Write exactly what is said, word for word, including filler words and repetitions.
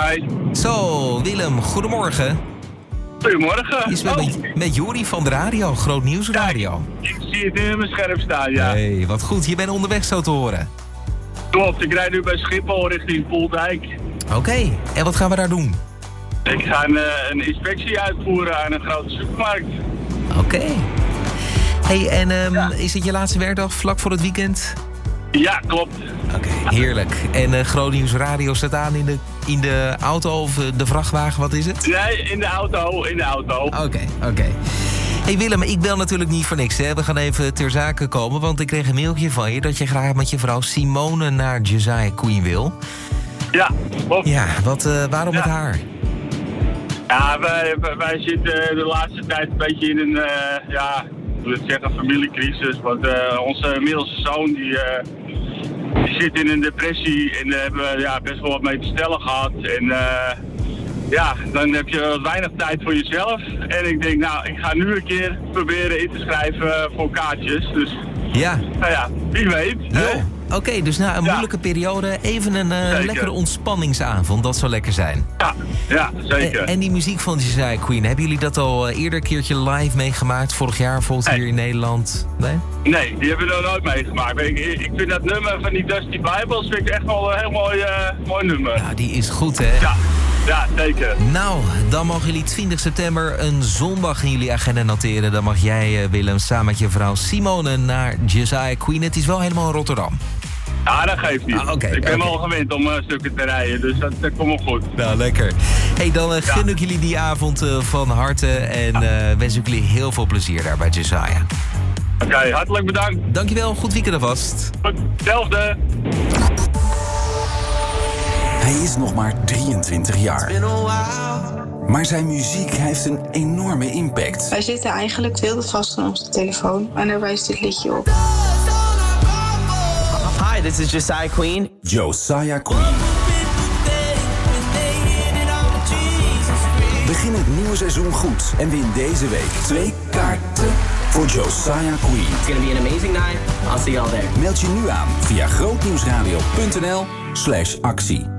Hi. Zo, Willem, goedemorgen. Goedemorgen. Je bent oh. met, met Jori van de radio, Groot Nieuws Radio. Kijk, ik zie het nu in mijn scherm staan, ja. Hé, hey, wat goed. Je bent onderweg zo te horen. Klopt, ik rijd nu bij Schiphol richting Poeldijk. Oké, okay. En wat gaan we daar doen? Ik ga een, een inspectie uitvoeren aan een grote supermarkt. Oké. Okay. Hey, en um, ja. is het je laatste werkdag vlak voor het weekend? Ja, klopt. Oké, okay, heerlijk. En uh, Groot Nieuws Radio staat aan in de, in de auto of uh, de vrachtwagen, wat is het? Nee, in de auto, in de auto. Oké, okay, oké. Okay. Hey Willem, ik bel natuurlijk niet voor niks, hè. We gaan even ter zake komen, want ik kreeg een mailtje van je dat je graag met je vrouw Simone naar Josiah Queen wil. Ja, klopt. Ja, wat, uh, waarom ja. met haar? Ja, wij, wij zitten de laatste tijd een beetje in een, uh, ja, hoe moet ik zeggen, familiecrisis. Want uh, onze middelste zoon, die, uh, die zit in een depressie en daar hebben we ja, best wel wat mee te stellen gehad. En uh, ja, dan heb je weinig tijd voor jezelf. En ik denk, nou, ik ga nu een keer proberen in te schrijven voor kaartjes. Dus, ja. nou ja, wie weet. Oké, okay, dus na een ja. moeilijke periode even een uh, lekkere ontspanningsavond. Dat zou lekker zijn. Ja, ja zeker. En, en die muziek van Josiah Queen, hebben jullie dat al uh, eerder een keertje live meegemaakt? Vorig jaar bijvoorbeeld nee. hier in Nederland? Nee? Nee, die hebben we nog nooit meegemaakt. Ik, ik vind dat nummer van die Dusty Bibles vind ik echt wel een heel mooi, uh, mooi nummer. Ja, die is goed, hè? Ja. Ja, zeker. Nou, dan mogen jullie twintig september een zondag in jullie agenda noteren. Dan mag jij, Willem, samen met je vrouw Simone naar Josiah Queen. Het is wel helemaal in Rotterdam. Ja, dat geeft niet. Ah, okay, ik ben okay. al gewend om uh, stukken te rijden, dus dat, dat komt wel goed. Nou, lekker. Hey, dan uh, gun ja. ik jullie die avond uh, van harte en ja. uh, wens ik jullie heel veel plezier daar bij Josiah. Oké, okay, hartelijk bedankt. Dankjewel, goed weekend alvast. Goed, hetzelfde. Hij is nog maar drieëntwintig jaar. Maar zijn muziek heeft een enorme impact. Wij zitten eigenlijk veel te vast aan onze telefoon en daar wijst dit liedje op. Hi, this is Josiah Queen. Josiah Queen. Begin het nieuwe seizoen goed en win deze week twee kaarten voor Josiah Queen. It's gonna be an amazing night. I'll see y'all there. Meld je nu aan via grootnieuwsradio punt n l slash actie.